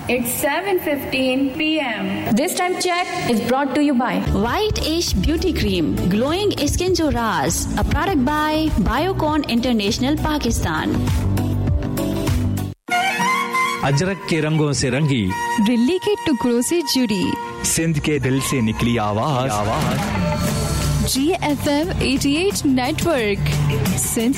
It's 7:15 p.m. This time check is brought to you by White Ash Beauty Cream, glowing skin jo raaz, a product by Biocon International Pakistan. Ajrak के रंगों से रंगी, दिल्ली के टुकड़ों से जुड़ी, सिंध के दिल से निकली आवाज। GFM 88 network, Sindh